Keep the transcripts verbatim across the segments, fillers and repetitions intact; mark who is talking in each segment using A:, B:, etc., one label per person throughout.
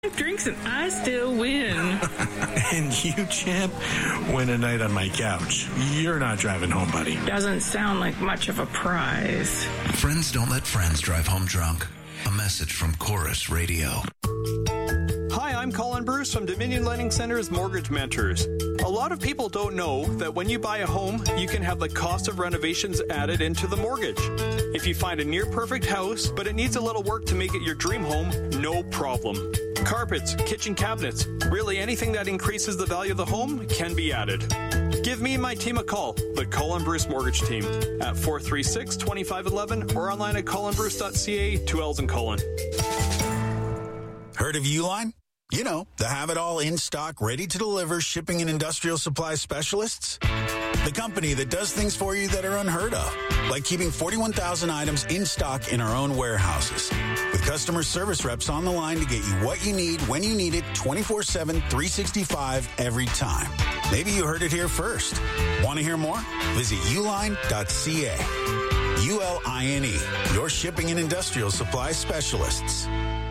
A: drinks and I still win.
B: And you, champ, win a night on my couch. You're not driving home, buddy.
A: Doesn't sound like much of a prize.
C: Friends don't let friends drive home drunk. A message from Chorus Radio.
D: Hi, I'm Colin Bruce from Dominion Lending Center's Mortgage Mentors. A lot of people don't know that when you buy a home, you can have the cost of renovations added into the mortgage. If you find a near-perfect house, but it needs a little work to make it your dream home, no problem. Carpets, kitchen cabinets, really anything that increases the value of the home can be added. Give me and my team a call, the Colin Bruce Mortgage Team, at four three six, two five one one or online at colin bruce dot c a, two L's in Colin.
E: Heard of Uline? You know, the have-it-all in-stock, ready-to-deliver shipping and industrial supply specialists. The company that does things for you that are unheard of, like keeping forty-one thousand items in stock in our own warehouses. With customer service reps on the line to get you what you need, when you need it, twenty-four seven, three sixty-five, every time. Maybe you heard it here first. Want to hear more? Visit uline dot c a. U L I N E, your shipping and industrial supply specialists.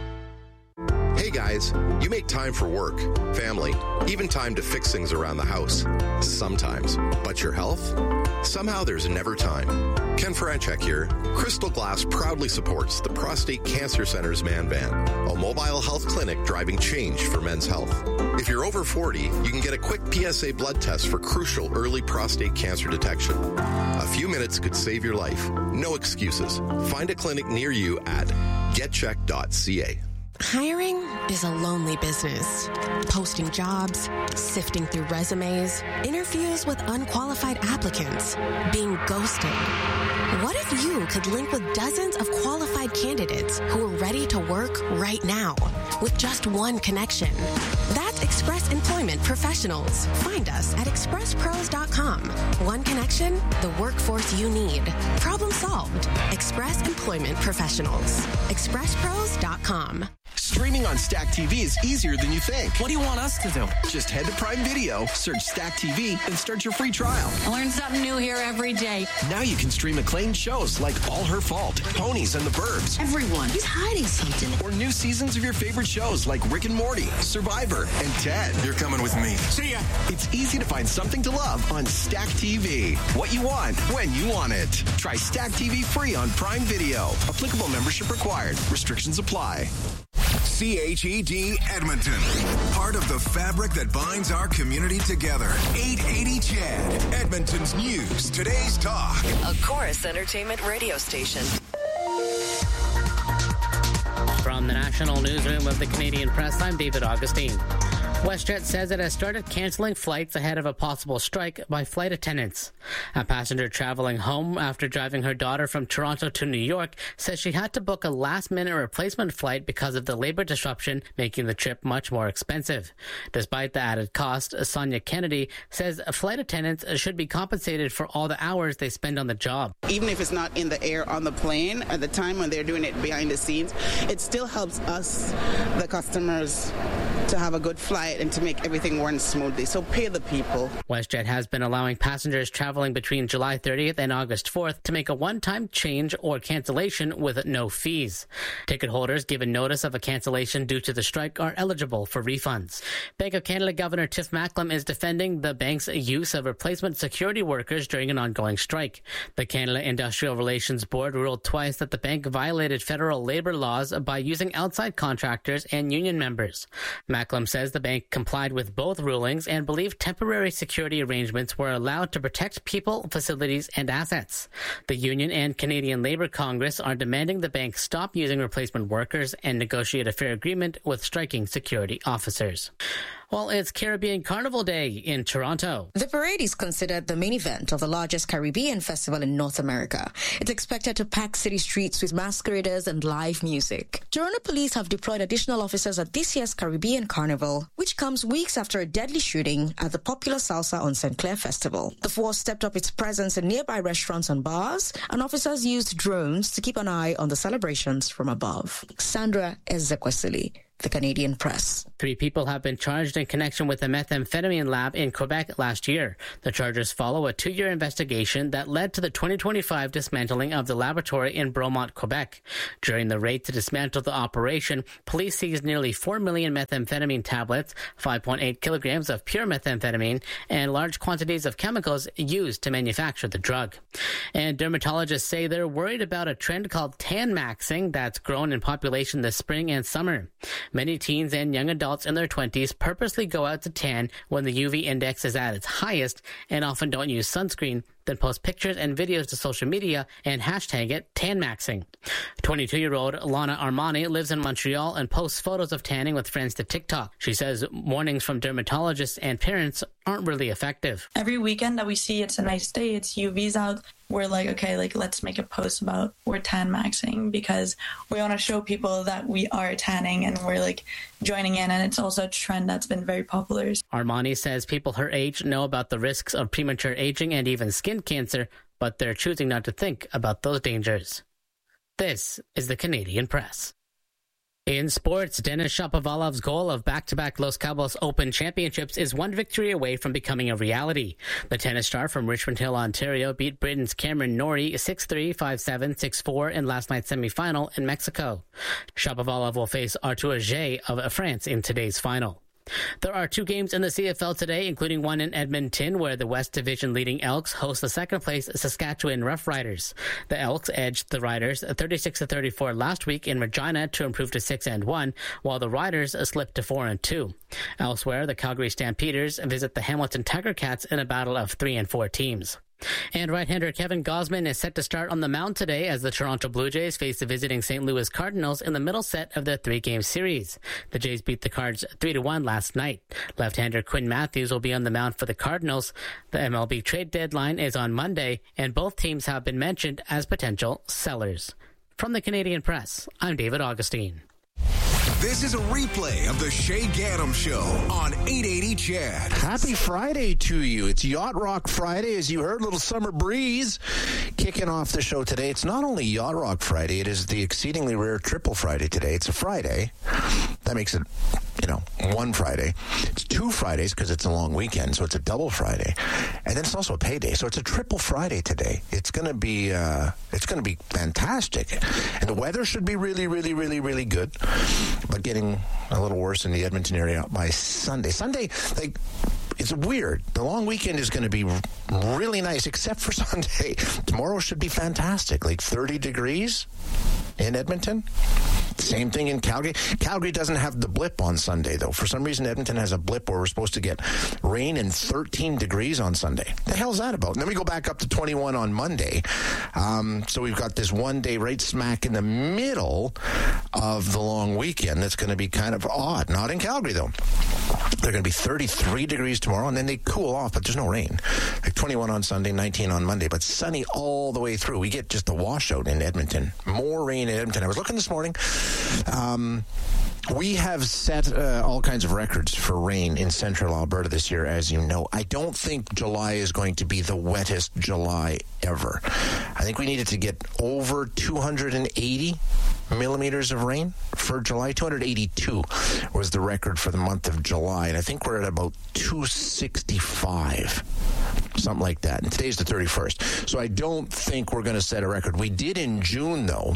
F: Hey guys, you make time for work, family, even time to fix things around the house. Sometimes. But your health? Somehow there's never time. Ken Franchek here. Crystal Glass proudly supports the Prostate Cancer Center's Man Van, a mobile health clinic driving change for men's health. If you're over forty, you can get a quick P S A blood test for crucial early prostate cancer detection. A few minutes could save your life. No excuses. Find a clinic near you at get check dot c a.
G: Hiring is a lonely business. Posting jobs, sifting through resumes, interviews with unqualified applicants, being ghosted. What if you could link with dozens of qualified candidates who are ready to work right now with just one connection? That's Express Employment Professionals. Find us at express pros dot com. One connection, the workforce you need. Problem solved. Express Employment Professionals. express pros dot com.
H: Streaming on Stack T V is easier than you think.
I: What do you want us to do?
H: Just head to Prime Video, search Stack T V, and start your free trial.
J: I learn something new here every day.
H: Now you can stream acclaimed shows like All Her Fault, Ponies and the Burbs.
J: Everyone is hiding something.
H: Or new seasons of your favorite shows like Rick and Morty, Survivor, and Ted.
C: You're coming with me.
H: See ya. It's easy to find something to love on Stack T V. What you want, when you want it. Try Stack T V free on Prime Video. Applicable membership required. Restrictions apply.
C: C H E D Edmonton, part of the fabric that binds our community together. eight eighty C H E D, Edmonton's news, today's talk.
K: A Chorus Entertainment radio station.
L: From the National Newsroom of the Canadian Press, I'm David Augustine. WestJet says it has started cancelling flights ahead of a possible strike by flight attendants. A passenger traveling home after driving her daughter from Toronto to New York says she had to book a last-minute replacement flight because of the labor disruption, making the trip much more expensive. Despite the added cost, Sonia Kennedy says flight attendants should be compensated for all the hours they spend on the job.
M: Even if it's not in the air on the plane, at the time when they're doing it behind the scenes, it still helps us, the customers, to have a good flight and to make everything run smoothly. So pay the people.
L: WestJet has been allowing passengers traveling between July thirtieth and August fourth to make a one-time change or cancellation with no fees. Ticket holders given notice of a cancellation due to the strike are eligible for refunds. Bank of Canada Governor Tiff Macklem is defending the bank's use of replacement security workers during an ongoing strike. The Canada Industrial Relations Board ruled twice that the bank violated federal labor laws by using outside contractors and union members. Macklem says the bank complied with both rulings and believed temporary security arrangements were allowed to protect people, facilities, and assets. The union and Canadian Labour Congress are demanding the bank stop using replacement workers and negotiate a fair agreement with striking security officers. Well, it's Caribbean Carnival Day in Toronto.
N: The parade is considered the main event of the largest Caribbean festival in North America. It's expected to pack city streets with masqueraders and live music. Toronto police have deployed additional officers at this year's Caribbean Carnival, which comes weeks after a deadly shooting at the popular Salsa on Saint Clair Festival. The force stepped up its presence in nearby restaurants and bars, and officers used drones to keep an eye on the celebrations from above. Sandra Ezekwesili, The Canadian Press.
L: Three people have been charged in connection with a methamphetamine lab in Quebec last year. The charges follow a two-year investigation that led to the twenty twenty-five dismantling of the laboratory in Bromont, Quebec. During the raid to dismantle the operation, police seized nearly four million methamphetamine tablets, five point eight kilograms of pure methamphetamine, and large quantities of chemicals used to manufacture the drug. And dermatologists say they're worried about a trend called tan maxing that's grown in population this spring and summer. Many teens and young adults in their twenties purposely go out to tan when the U V index is at its highest and often don't use sunscreen, then post pictures and videos to social media and hashtag it tan maxing. twenty-two-year-old Lana Armani lives in Montreal and posts photos of tanning with friends to TikTok. She says warnings from dermatologists and parents aren't really effective.
I: Every weekend that we see it's a nice day, it's U Vs out, we're like, okay, like let's make a post about we're tan maxing because we want to show people that we are tanning and we're like joining in, and it's also a trend that's been very popular.
L: Armani says people her age know about the risks of premature aging and even skin cancer, but they're choosing not to think about those dangers. This is the Canadian Press. In sports, Denis Shapovalov's goal of back-to-back Los Cabos Open Championships is one victory away from becoming a reality. The tennis star from Richmond Hill, Ontario, beat Britain's Cameron Norrie six three, five seven, six four in last night's semifinal in Mexico. Shapovalov will face Arthur Ajay of France in today's final. There are two games in the C F L today, including one in Edmonton, where the West Division leading Elks host the second-place Saskatchewan Roughriders. The Elks edged the Riders thirty-six to thirty-four last week in Regina to improve to six and one, while the Riders slipped to four and two. Elsewhere, the Calgary Stampeders visit the Hamilton Tiger Cats in a battle of three and four teams. And right-hander Kevin Gausman is set to start on the mound today as the Toronto Blue Jays face the visiting Saint Louis Cardinals in the middle set of their three-game series. The Jays beat the Cards three to one last night. Left-hander Quinn Matthews will be on the mound for the Cardinals. The M L B trade deadline is on Monday, and both teams have been mentioned as potential sellers. From the Canadian Press, I'm David Augustine.
C: This is a replay of the Shay Gaddam Show on eight eighty C H A D.
O: Happy Friday to you. It's Yacht Rock Friday, as you heard, a little summer breeze kicking off the show today. It's not only Yacht Rock Friday, it is the exceedingly rare Triple Friday today. It's a Friday. That makes it, you know, one Friday. It's two Fridays because it's a long weekend, so it's a double Friday. And then it's also a payday, so it's a Triple Friday today. It's going to be, uh, it's going to be fantastic. And the weather should be really, really, really, really good. But getting a little worse in the Edmonton area by Sunday. Sunday, like, it's weird. The long weekend is going to be really nice, except for Sunday. Tomorrow should be fantastic, like thirty degrees in Edmonton. Same thing in Calgary. Calgary doesn't have the blip on Sunday, though. For some reason, Edmonton has a blip where we're supposed to get rain and thirteen degrees on Sunday. The hell's that about? And then we go back up to twenty-one on Monday. Um, so we've got this one day right smack in the middle of the long weekend that's going to be kind of odd. Not in Calgary, though. They're going to be thirty-three degrees tomorrow, and then they cool off, but there's no rain. Like twenty-one on Sunday, nineteen on Monday, but sunny all the way through. We get just a washout in Edmonton. More rain in Edmonton. I was looking this morning. Um, we have set uh, all kinds of records for rain in central Alberta this year, as you know. I don't think July is going to be the wettest July ever. I think we needed to get over two hundred eighty millimeters of rain for July. two hundred eighty-two was the record for the month of July, and I think we're at about two sixty-five, something like that. And today's the thirty-first, so I don't think we're going to set a record. We did in June, though,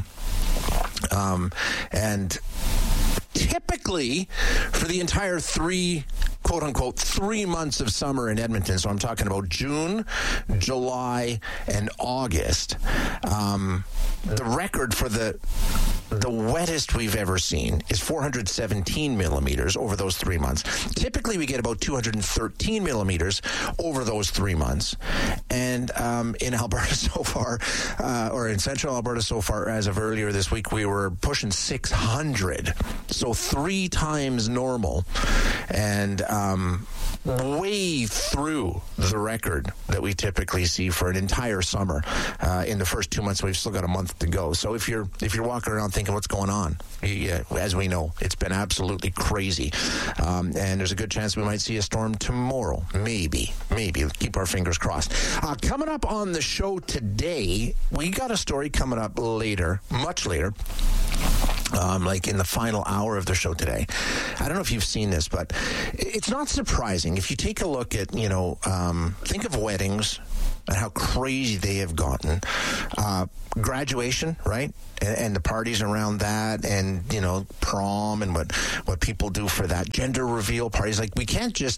O: um, and typically for the entire three, quote-unquote, three months of summer in Edmonton, so I'm talking about June, July, and August, um, the record for the the wettest we've ever seen is four hundred seventeen millimeters over those three months. Typically, we get about two hundred thirteen millimeters over those three months. And um, in Alberta so far, uh, or in central Alberta so far, as of earlier this week, we were pushing six hundred. So three times normal. And um, way through the record that we typically see for an entire summer. Uh, in the first two months, we've still got a month to go. So if you're if you're walking around thinking what's going on, yeah, as we know, it's been absolutely crazy. Um, and there's a good chance we might see a storm tomorrow. Maybe. Maybe. Keep our fingers crossed. Uh, coming up on the show today, we got a story coming up later, much later. Um, like in the final hour of the show today. I don't know if you've seen this, but it's not surprising. If you take a look at, you know, um, think of weddings and how crazy they have gotten. Uh, graduation, right? And, and the parties around that, and, you know, prom and what, what people do for that. Gender reveal parties. Like, we can't just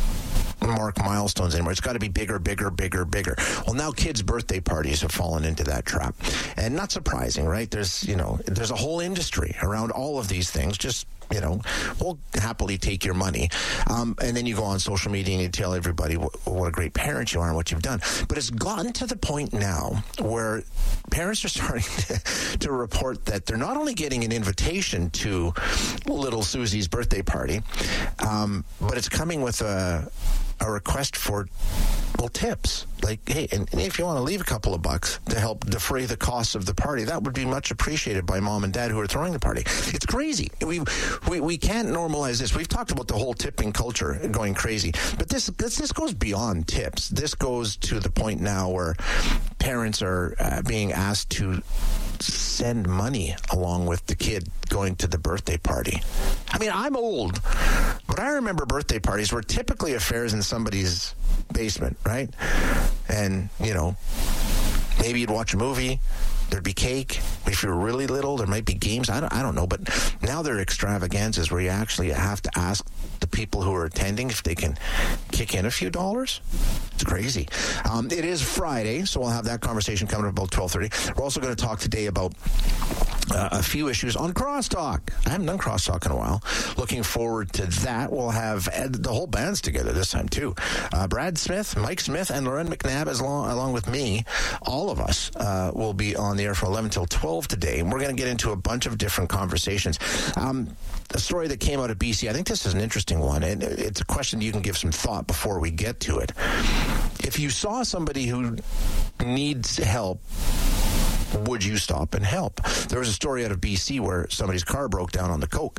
O: mark milestones anymore. It's got to be bigger, bigger, bigger, bigger. Well, now kids' birthday parties have fallen into that trap. And not surprising, right? There's, you know, there's a whole industry around all of these things. Just, you know, we'll happily take your money. Um, and then you go on social media and you tell everybody what, what a great parent you are and what you've done. But it's gotten to the point now where parents are starting to, to report that they're not only getting an invitation to little Susie's birthday party, um, but it's coming with a a request for, well, tips. Like, hey, and if you want to leave a couple of bucks to help defray the costs of the party, that would be much appreciated by mom and dad who are throwing the party. It's crazy. We we, we can't normalize this. We've talked about the whole tipping culture going crazy, but this this, this goes beyond tips. This goes to the point now where parents are uh, being asked to send money along with the kid going to the birthday party. I mean, I'm old, but I remember birthday parties were typically affairs in somebody's basement, right? And, you know, maybe you'd watch a movie, there'd be cake. If you're really little, there might be games. I don't, I don't know, but now there are extravaganzas where you actually have to ask the people who are attending if they can kick in a few dollars. It's crazy. Um, it is Friday, so we'll have that conversation coming up about twelve thirty. We're also going to talk today about uh, a few issues on Crosstalk. I haven't done Crosstalk in a while. Looking forward to that. We'll have Ed, the whole band's together this time, too. Uh, Brad Smith, Mike Smith, and Lauren McNabb, as long, along with me, all of us uh, will be on the air from eleven till twelve today. And we're going to get into a bunch of different conversations. Um, a story that came out of B C, I think this is an interesting one, and it's a question you can give some thought before we get to it. If you saw somebody who needs help, would you stop and help? There was a story out of B C where somebody's car broke down on the coke,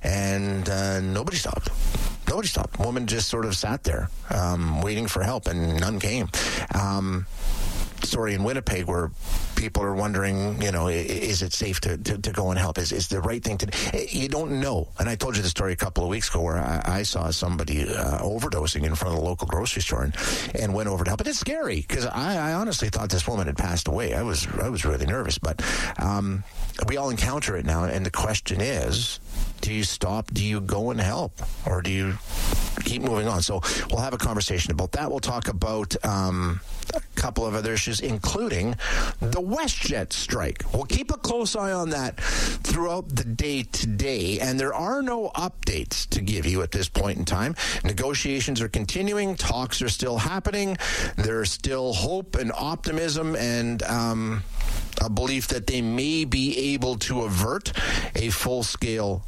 O: and uh, nobody stopped. Nobody stopped. The woman just sort of sat there um, waiting for help, and none came. Um, story in Winnipeg where people are wondering, you know, is it safe to, to, to go and help? Is is the right thing to do? You don't know. And I told you the story a couple of weeks ago where I, I saw somebody uh, overdosing in front of the local grocery store and, and went over to help. And it's scary because I, I honestly thought this woman had passed away. I was I was really nervous. But um, we all encounter it now. And the question is, do you stop? Do you go and help? Or do you keep moving on? So we'll have a conversation about that. We'll talk about um, a couple of other issues, including the WestJet strike. We'll keep a close eye on that throughout the day today, and there are no updates to give you at this point in time. Negotiations are continuing. Talks are still happening. There's still hope and optimism and um, a belief that they may be able to avert a full-scale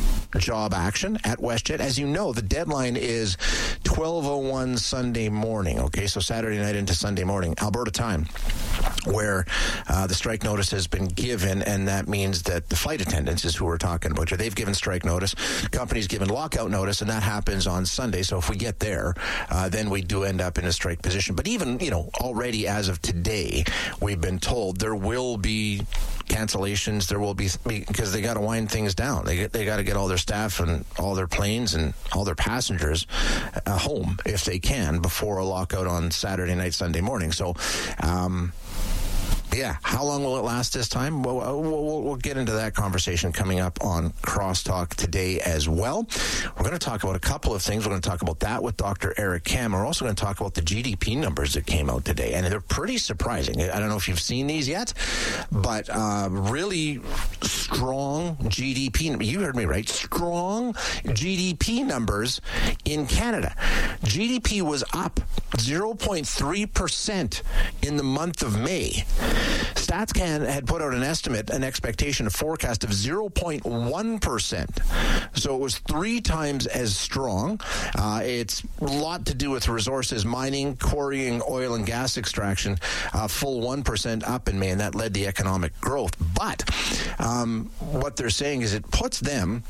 O: job action at WestJet. As you know, the deadline is twelve oh one Sunday morning, okay? So Saturday night into Sunday morning, Alberta time, where uh, the strike notice has been given, and that means that the flight attendants is who we're talking about here. They've given strike notice. The company's given lockout notice, and that happens on Sunday. So if we get there, uh, then we do end up in a strike position. But even, you know, already as of today, we've been told there will be cancellations. There will be, because they got to wind things down. They they got to get all their staff and all their planes and all their passengers uh, home if they can before a lockout on Saturday night, Sunday morning. So, um, yeah, how long will it last this time? We'll, we'll, we'll get into that conversation coming up on Crosstalk today as well. We're going to talk about a couple of things. We're going to talk about that with Doctor Eric Kam. We're also going to talk about the G D P numbers that came out today, and they're pretty surprising. I don't know if you've seen these yet, but uh, really strong G D P. You heard me right. Strong G D P numbers in Canada. G D P was up zero point three percent in the month of May. StatsCan had put out an estimate, an expectation, a forecast of zero point one percent. So it was three times as strong. Uh, it's a lot to do with resources, mining, quarrying, oil and gas extraction, uh, full one percent up in May, and that led the economic growth. But um, what they're saying is it puts them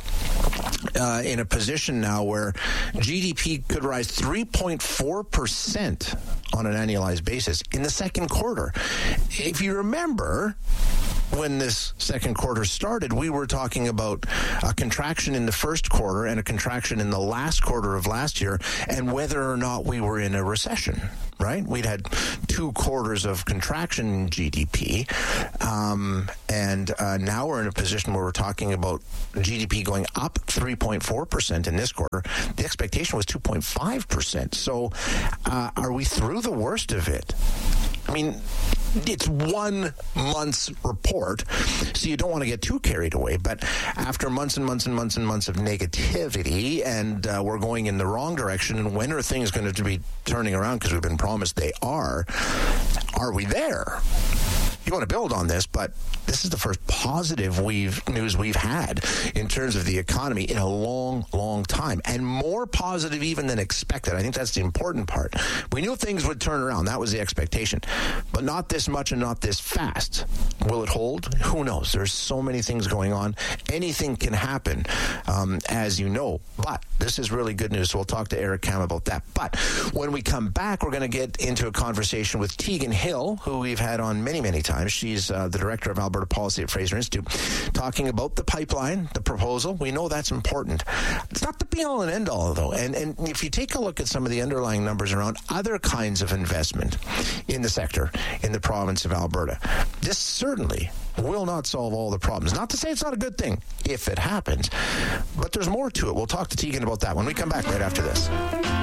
O: uh, in a position now where G D P could rise three point four percent on an annualized basis in the second quarter. If you remember, when this second quarter started, we were talking about a contraction in the first quarter and a contraction in the last quarter of last year, and whether or not we were in a recession, right? We'd had two quarters of contraction in G D P, um, and uh, now we're in a position where we're talking about G D P going up three point four percent in this quarter. The expectation was two point five percent. So uh, are we through the worst of it? I mean, it's one month's report, so you don't want to get too carried away. But after months and months and months and months of negativity, and uh, we're going in the wrong direction, and when are things going to be turning around, because we've been promised they are, are we there? You want to build on this, but this is the first positive we've news we've had in terms of the economy in a long, long time, and more positive even than expected. I think that's the important part. We knew things would turn around. That was the expectation, but not this much and not this fast. Will it hold? Who knows? There's so many things going on. Anything can happen, um, as you know, but this is really good news, so we'll talk to Eric Kam about that. But when we come back, we're going to get into a conversation with Tegan Hill, who we've had on many, many times. She's uh, the director of Alberta Policy at Fraser Institute, talking about the pipeline, the proposal. We know that's important. It's not the be-all and end-all, though. And, and if you take a look at some of the underlying numbers around other kinds of investment in the sector in the province of Alberta, this certainly will not solve all the problems. Not to say it's not a good thing if it happens, but there's more to it. We'll talk to Tegan about that when we come back right after this.